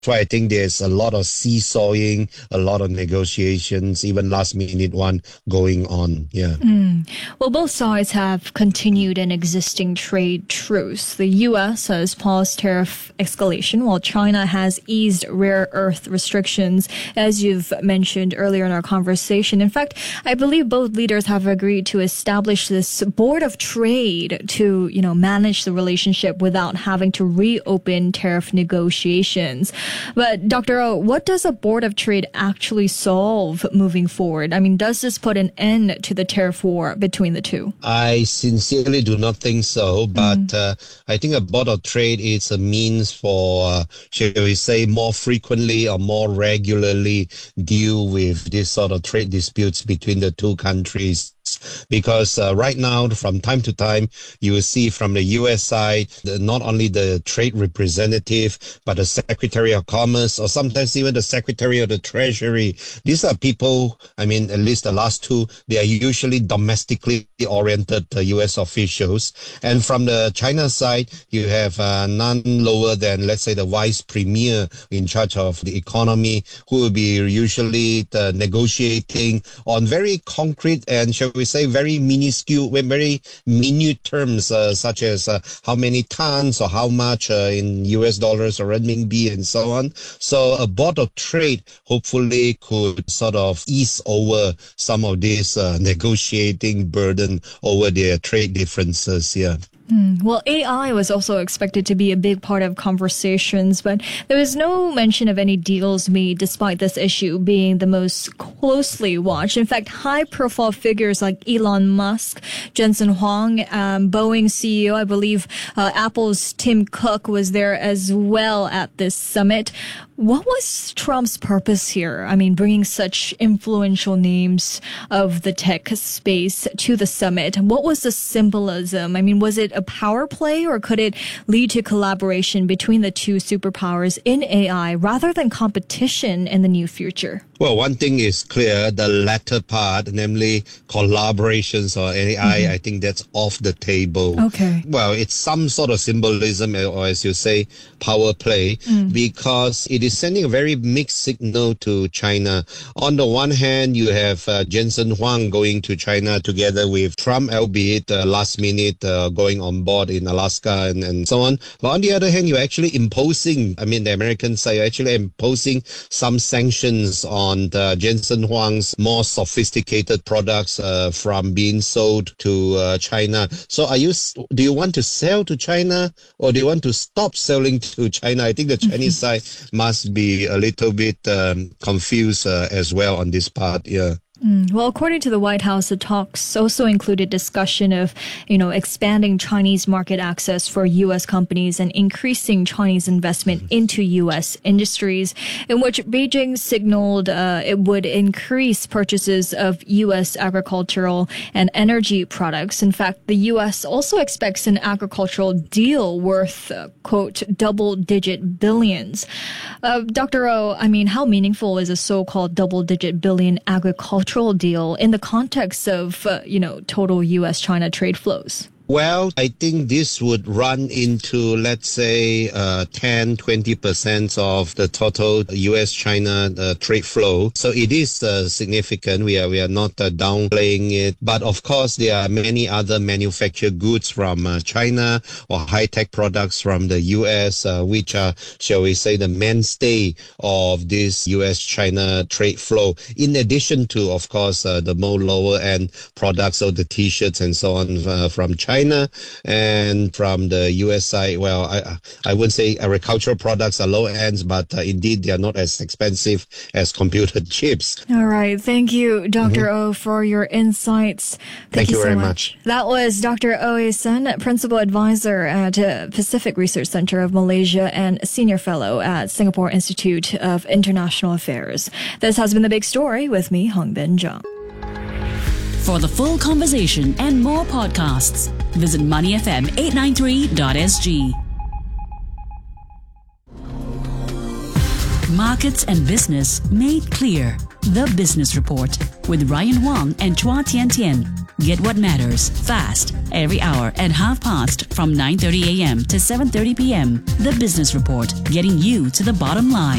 why I think there's a lot of seesawing, a lot of negotiations, even last-minute one going on. Yeah. Well, both sides have continued an existing trade truce. The U.S. has paused tariff escalation, while China has eased rare earth restrictions, as you've mentioned earlier in our conversation. In fact, I believe both leaders have agreed to establish this board of trade to, manage the relationship without having to reopen tariff negotiations. But Dr. O, what does a board of trade actually solve moving forward? I mean, does this put an end to the tariff war between the two? I sincerely do not think so, but I think a board of trade is a means for, shall we say, more frequently or more regularly deal with this sort of trade disputes between the two countries. Because right now, from time to time, you will see from the U.S. side, not only the trade representative, but the Secretary of Commerce, or sometimes even the Secretary of the Treasury. These are people, at least the last two, they are usually domestically oriented U.S. officials. And from the China side, you have none lower than, let's say, the Vice Premier in charge of the economy, who will be usually negotiating on very concrete and, shall we say, very minuscule, very minute terms, such as how many tons or how much in US dollars or renminbi and so on. So a board of trade hopefully could sort of ease over some of this negotiating burden over their trade differences here. Well, AI was also expected to be a big part of conversations, but there was no mention of any deals made despite this issue being the most closely watched. In fact, high-profile figures like Elon Musk, Jensen Huang, Boeing CEO, I believe Apple's Tim Cook was there as well at this summit. What was Trump's purpose here? Bringing such influential names of the tech space to the summit. What was the symbolism? Was it a power play, or could it lead to collaboration between the two superpowers in AI rather than competition in the near future? Well, one thing is clear, the latter part, namely collaborations or AI, I think that's off the table. Okay. Well, it's some sort of symbolism, or as you say, power play, because it is sending a very mixed signal to China. On the one hand, you have Jensen Huang going to China together with Trump, albeit last minute going on board in Alaska and so on. But on the other hand, you're actually imposing, the American side, you're actually imposing some sanctions on Jensen Huang's more sophisticated products from being sold to China. So do you want to sell to China, or do you want to stop selling to China? I think the Chinese side must be a little bit confused as well on this part. Yeah. Well, according to the White House, the talks also included discussion of, expanding Chinese market access for U.S. companies and increasing Chinese investment into U.S. industries, in which Beijing signaled it would increase purchases of U.S. agricultural and energy products. In fact, the U.S. also expects an agricultural deal worth, quote, double-digit billions. Dr. O, how meaningful is a so-called double-digit billion agricultural deal in the context of, total U.S.-China trade flows? Well, I think this would run into, let's say, 10-20% of the total U.S.-China trade flow. So it is significant. We are not downplaying it. But of course, there are many other manufactured goods from China or high-tech products from the U.S., which are, shall we say, the mainstay of this U.S.-China trade flow. In addition to, of course, the more lower-end products, so the T-shirts and so on from China. And from the U.S. side, well, I wouldn't say agricultural products are low ends, but indeed they are not as expensive as computer chips. All right. Thank you, Dr. O, for your insights. Thank you very much. That was Dr. Ooi Sun, Principal Advisor at Pacific Research Center of Malaysia and Senior Fellow at Singapore Institute of International Affairs. This has been The Big Story with me, Hong Bin Zhang. For the full conversation and more podcasts, visit moneyfm893.sg. Markets and Business Made Clear. The Business Report with Ryan Wong and Chua Tian Tian. Get what matters fast every hour at past from 9:30 a.m. to 7:30 p.m. The Business Report, getting you to the bottom line.